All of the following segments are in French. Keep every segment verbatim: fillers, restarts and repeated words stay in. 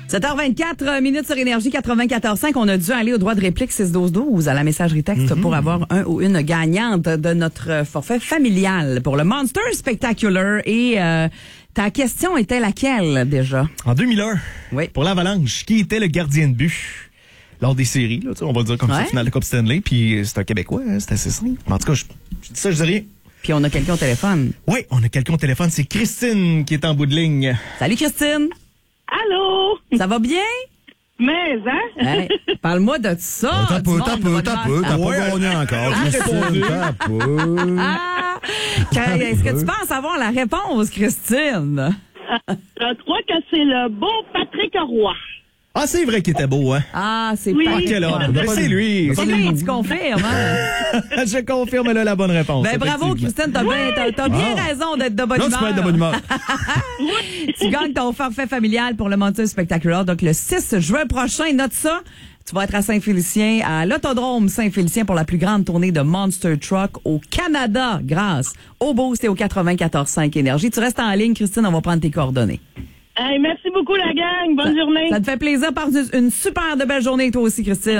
sept heures vingt-quatre minutes sur Énergie quatre-vingt-quatorze cinq. On a dû aller au droit de réplique six douze douze à la messagerie texte mm-hmm. pour avoir un ou une gagnante de notre forfait familial pour le Monster Spectacular. Et euh, ta question était laquelle déjà? En deux mille un, oui. pour l'Avalanche, qui était le gardien de but lors des séries? Là, on va le dire comme ouais. ça, finale de Coupe Stanley. Puis c'est un Québécois, hein, c'est assez simple. En tout cas, je, je dis ça, je dis rien. Puis on a quelqu'un au téléphone. Oui, on a quelqu'un au téléphone. C'est Christine qui est en bout de ligne. Salut Christine. Allô? Ça va bien? Mais, hein? Hey, parle-moi de ça. T'as peu, t'as peu, t'as peu, t'as pas gagné encore. Christine, t'as peu. Ah, est-ce que tu penses avoir la réponse, Christine? Je crois que c'est le beau Patrick Roy. Ah, c'est vrai qu'il était beau, hein? Ah, c'est oui. pas quel ordre. Ben, c'est lui. C'est lui, tu confirmes, hein? Je confirme là la bonne réponse. Ben, bravo, Christine, t'as bien, t'as, t'as bien ah. raison d'être de bonne non, humeur. Non, tu peux être de bonne humeur. Tu gagnes ton forfait familial pour le Monster Spectacular. Donc, le six juin prochain, note ça. Tu vas être à Saint-Félicien, à l'Autodrome Saint-Félicien pour la plus grande tournée de Monster Truck au Canada grâce au Boost et au quatre-vingt-quatorze cinq Énergie. Tu restes en ligne, Christine, on va prendre tes coordonnées. Hey, merci beaucoup, la gang. Bonne ça, journée. Ça te fait plaisir. Passe une super de belle journée, toi aussi, Christine.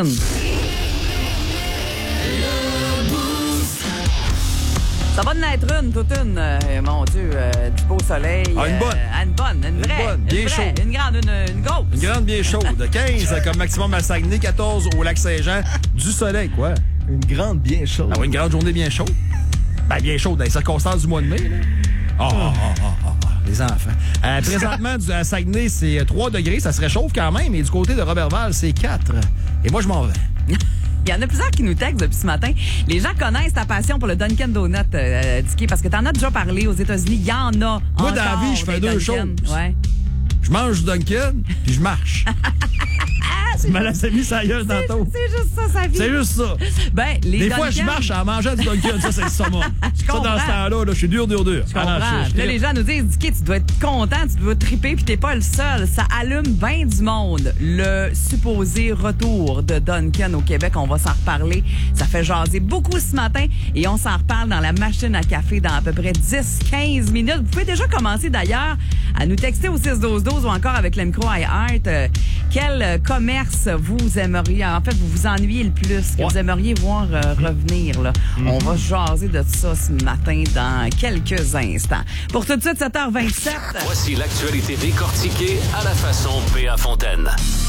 Ça va de naître une, toute une, euh, mon Dieu, euh, du beau soleil. Ah, une bonne. Euh, une bonne, une vraie. Une bonne, bien une vraie, chaude. Une grande, une, une grosse. Une grande bien chaude. quinze comme maximum à Saguenay, quatorze au Lac-Saint-Jean. Du soleil, quoi. Une grande bien chaude. Ah oui, une grande journée bien chaude. Ben, bien chaude dans les circonstances du mois de mai, là. Ah, ah, ah, ah, ah. Les enfants. Euh, présentement, à Saguenay, c'est trois degrés. Ça se réchauffe quand même. Et du côté de Robertval, c'est quatre. Et moi, je m'en vais. Il y en a plusieurs qui nous textent depuis ce matin. Les gens connaissent ta passion pour le Dunkin' Donut, euh, Dicky, parce que t'en as déjà parlé aux États-Unis. Il y en a Moi, encore dans la vie, je fais deux Dunkin'. choses. Ouais. Je mange du Dunkin', puis je marche. Tu m'as laissé mis sa gueule tantôt. C'est juste ça, sa vie. C'est juste ça. Ben, les Des Dunkin'... fois, je marche en mangeant du Dunkin'. Ça, c'est le summum. Je ça, dans ce temps-là, là, je suis dur, dur, dur. Je comprends. Ah, non, je, je là, les gens nous disent, Dicky, tu dois être content, tu dois triper, puis t'es pas le seul. Ça allume bien du monde. Le supposé retour de Dunkin' au Québec, on va s'en reparler. Ça fait jaser beaucoup ce matin et on s'en reparle dans la machine à café dans à peu près dix à quinze minutes. Vous pouvez déjà commencer d'ailleurs à nous texter au six douze douze ou encore avec l'Emcro iHeart. Euh, quel euh, commerce vous aimeriez, en fait, vous vous ennuyez le plus, que ouais. vous aimeriez voir euh, revenir, là. Mm-hmm. On va jaser de ça ce matin dans quelques instants. Pour tout de suite, sept heures vingt-sept. Voici l'actualité décortiquée à la façon P A Fontaine.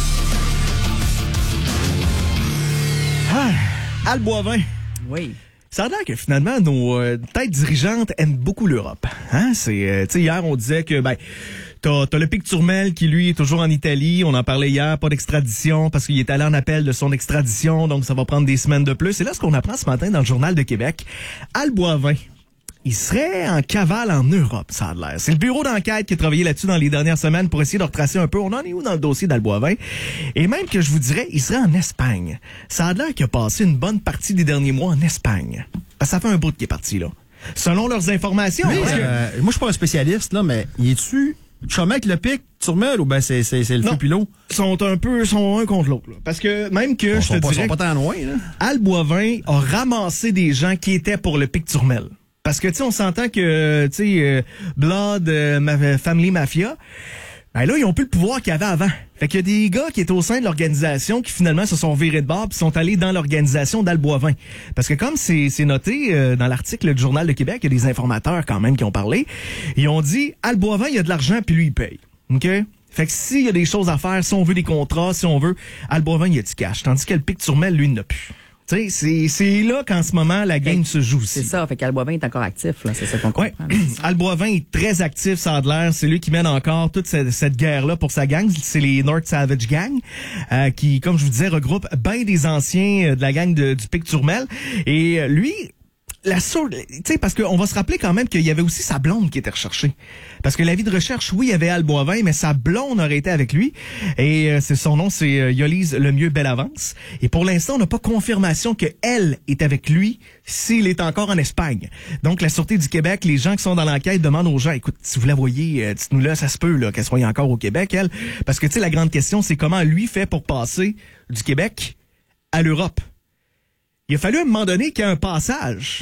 Ah, Al Boivin. Oui. Ça a l'air que finalement, nos euh, têtes dirigeantes aiment beaucoup l'Europe. Hein? C'est, euh, tu sais, hier, on disait que, ben, t'as, t'as le Pic Turmel qui, lui, est toujours en Italie. On en parlait hier, pas d'extradition parce qu'il est allé en appel de son extradition. Donc, ça va prendre des semaines de plus. Et là, ce qu'on apprend ce matin dans le Journal de Québec, Al Boivin, il serait en cavale en Europe, ça a l'air. C'est le bureau d'enquête qui a travaillé là-dessus dans les dernières semaines pour essayer de retracer un peu. On en est où dans le dossier d'Al Boivin? Et même que je vous dirais, il serait en Espagne. Ça a l'air qu'il a passé une bonne partie des derniers mois en Espagne. Parce que ça fait un bout qu'il est parti, là. Selon leurs informations. Oui, hein, euh, moi, je suis pas un spécialiste, là, mais il est-tu chumé avec le Pic Turmel ou ben c'est, c'est, c'est le feu pilot? Ils sont un peu, sont un contre l'autre, là. Parce que même que, Ils je sont te pas, dirais, sont pas tant loin, là. Al Boivin a ramassé des gens qui étaient pour le Pic Turmel. Parce que, tu sais, on s'entend que, tu sais, euh, Blood, euh, ma, Family Mafia, ben là, ils ont plus le pouvoir qu'il y avait avant. Fait qu'il y a des gars qui étaient au sein de l'organisation qui finalement se sont virés de bord puis sont allés dans l'organisation d'Al Boivin. Parce que comme c'est, c'est noté euh, dans l'article du Journal de Québec, il y a des informateurs quand même qui ont parlé. Ils ont dit, Al Boivin, il y a de l'argent puis lui, il paye. OK? Fait que s'il y a des choses à faire, si on veut des contrats, si on veut, Al Boivin, il y a du cash. Tandis que le Pic Turmel, lui, il n'a plus. Tu sais, c'est, c'est là qu'en ce moment, la game se joue aussi. C'est ça, fait qu'Al Boivin est encore actif, là. C'est ça qu'on comprend. Ouais. Al Boivin est très actif, ça a de l'air. C'est lui qui mène encore toute cette, cette guerre-là pour sa gang. C'est les North Savage Gang, euh, qui, comme je vous disais, regroupent bien des anciens de la gang de, du Pic Turmel. Et euh, lui... La source, tu sais, parce qu'on va se rappeler quand même qu'il y avait aussi sa blonde qui était recherchée. Parce que l'avis de recherche, oui, il y avait Al Boivin, mais sa blonde aurait été avec lui. Et euh, c'est son nom, c'est euh, Yolise Lemieux Bellavance. Et pour l'instant, on n'a pas confirmation qu'elle est avec lui s'il est encore en Espagne. Donc, la Sûreté du Québec, les gens qui sont dans l'enquête demandent aux gens, écoute, si vous la voyez, euh, dites-nous là, ça se peut là qu'elle soit encore au Québec, elle. Parce que, tu sais, la grande question, c'est comment lui fait pour passer du Québec à l'Europe. Il a fallu à un moment donné qu'il y ait un passage.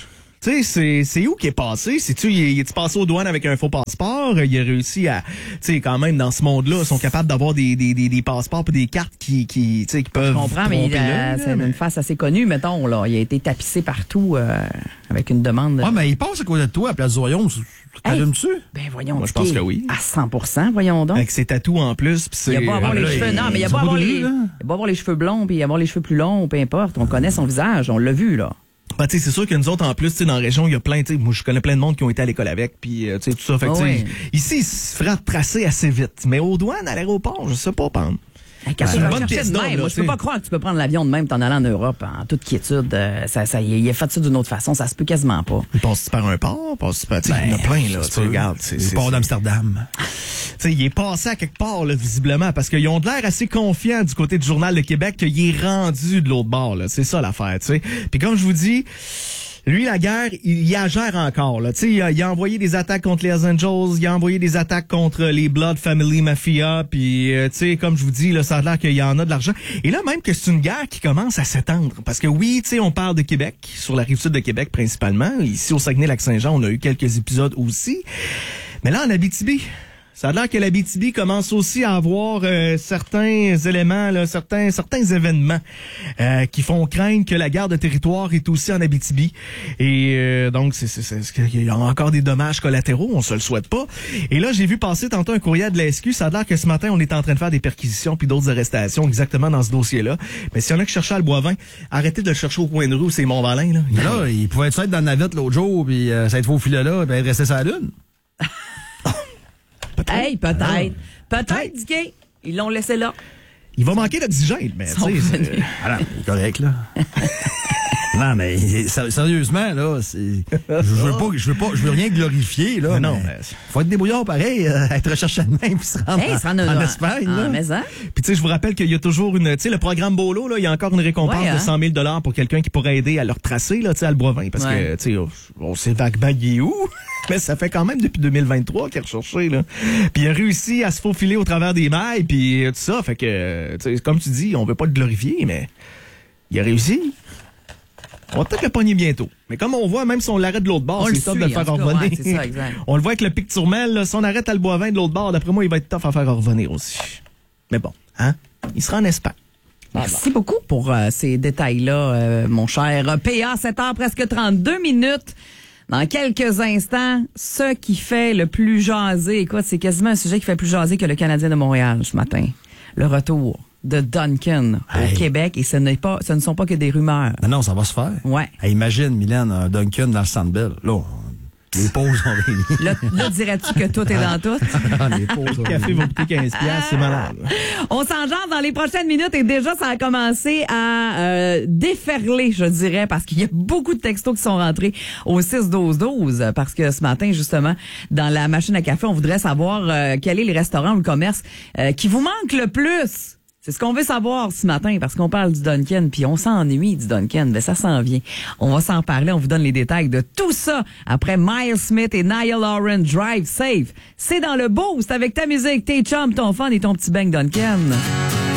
Tu sais, c'est, c'est où qu'il est passé? C'est-tu, il est, il est passé aux douanes avec un faux passeport? Il a réussi à, tu sais, quand même, dans ce monde-là, ils sont capables d'avoir des, des, des, des passeports et des cartes qui, qui, tu sais, qui peuvent. Je comprends, mais il, euh, là, c'est mais... une face assez connue, mettons, là. Il a été tapissé partout, euh, avec une demande. De... Ouais, mais il passe à côté de toi à Place du Royaume. T'allumes-tu? Hey, ben, voyons, Moi, je pense que oui. À cent pour cent, voyons donc. Avec ses tatous en plus, pis c'est. Il a pas avoir Ah, les là, cheveux, il- non, mais il a ils pas ont avoir pas de les, lui, là. il a pas avoir les cheveux blonds, puis il a avoir les cheveux plus longs, peu importe. On connaît son visage, on l'a vu, là. Ben, tu sais, c'est sûr que nous autres, en plus, tu sais, dans la région, il y a plein, tu sais, moi, je connais plein de monde qui ont été à l'école avec, puis, euh, tu sais, tout ça. Fait que, Ah tu sais, ouais. ici, il se fera tracer assez vite. Mais aux douanes, à l'aéroport, je sais pas, Pam. Hey, quand C'est tu une vas bonne chercher pièce de d'or, même, là, moi, je peux tu sais. pas croire que tu peux prendre l'avion de même t'en allant en Europe en toute quiétude. Euh, ça, ça, il a fait ça d'une autre façon, ça se peut quasiment pas. Il passe par un port, passe par, tu sais, il y en a plein, là, tu sais, regarde. c'est- Le c'est- port c'est- d'Amsterdam. Tu sais, il est passé à quelque part, là, visiblement, parce qu'ils ont de l'air assez confiants du côté du Journal de Québec qu'il est rendu de l'autre bord, là. C'est ça l'affaire, tu sais. Puis comme je vous dis, lui, la guerre, il y a gère encore, là. Tu sais, il a, il a envoyé des attaques contre les Hells Angels, il a envoyé des attaques contre les Blood Family Mafia, puis, euh, tu sais, comme je vous dis, là, ça a l'air qu'il y en a de l'argent. Et là, même que c'est une guerre qui commence à s'étendre. Parce que oui, tu sais, on parle de Québec, sur la rive sud de Québec principalement. Ici, au Saguenay-Lac-Saint-Jean, on a eu quelques épisodes aussi. Mais là, en Abitibi, ça a l'air que l'Abitibi commence aussi à avoir euh, certains éléments, là, certains certains événements euh, qui font craindre que la guerre de territoire est aussi en Abitibi. Et euh, donc, c'est, c'est, c'est, c'est- il y a encore des dommages collatéraux, on se le souhaite pas. Et là, j'ai vu passer tantôt un courriel de la S Q. Ça a l'air que ce matin, on est en train de faire des perquisitions puis d'autres arrestations exactement dans ce dossier-là. Mais s'il y en a qui cherchaient à le Boivin, arrêtez de le chercher au coin de rue où c'est Mont-Valin. Là, Mais là, il pouvait être dans la navette l'autre jour, puis euh, ça être faufilé là, puis être resté sur la lune. Hey, peut-être. Peut-être, Dicky. Ils l'ont laissé là. Il va manquer d'oxygène, mais tu Sont sais, c'est- venus. Ah non, il est correct, là. Non, mais sé- sérieusement, là, c'est. Je veux pas, je veux pas, je veux rien glorifier, là. Mais non, mais mais- faut être débrouillard pareil, euh, être recherché de même, puis se rendre Hey, en, ça en a en un- Espagne, Ah, là. mais ça. Puis tu sais, je vous rappelle qu'il y a toujours une, tu sais, le programme Bolo, là, il y a encore une récompense Ouais, hein? de cent mille dollars pour quelqu'un qui pourrait aider à le retracer, là, tu sais, à le Boivin, parce Ouais. que, tu sais, on sait vaguement il est où, mais ça fait quand même depuis deux mille vingt-trois qu'il est recherché, là. Puis il a réussi à se faufiler au travers des mailles, puis euh, tout ça, fait que, tu sais, comme tu dis, on veut pas le glorifier, mais il a réussi. On va peut-être le pogner bientôt. Mais comme on voit, même si on l'arrête de l'autre bord, On c'est le top suit, de le en faire tout cas, revenir. ouais, c'est ça, exact. On le voit avec le pic Turmel, là, si on arrête à le Boivin de l'autre bord, d'après moi, il va être tough à faire revenir aussi. Mais bon, hein? Il sera en Espagne. Merci beaucoup pour euh, ces détails-là, euh, mon cher P A. sept heures, presque trente-deux minutes. Dans quelques instants, ce qui fait le plus jaser, écoute, c'est quasiment un sujet qui fait plus jaser que le Canadien de Montréal ce matin. Le retour de Duncan Hey. au Québec, et ce n'est pas, ce ne sont pas que des rumeurs. Non, non, ça va se faire. Ouais. Hey, imagine, Milan, un Duncan dans le Centre Bell. Là, on- les pauses ont réuni. Là, là dirais-tu que tout est dans tout? les pauses ont Le café réuni. va coûter quinze piastres, c'est malade. On s'engendre dans les prochaines minutes et déjà, ça a commencé à euh, déferler, je dirais, parce qu'il y a beaucoup de textos qui sont rentrés au six douze douze parce que ce matin, justement, dans la machine à café, on voudrait savoir euh, quel est le restaurant ou le commerce euh, qui vous manque le plus. C'est ce qu'on veut savoir ce matin parce qu'on parle du Duncan puis on s'ennuie du Duncan, mais ça s'en vient. On va s'en parler, on vous donne les détails de tout ça après Miles Smith et Niall Lauren, Drive Safe. C'est dans le Boost avec ta musique, tes chums, ton fun et ton petit bang Duncan.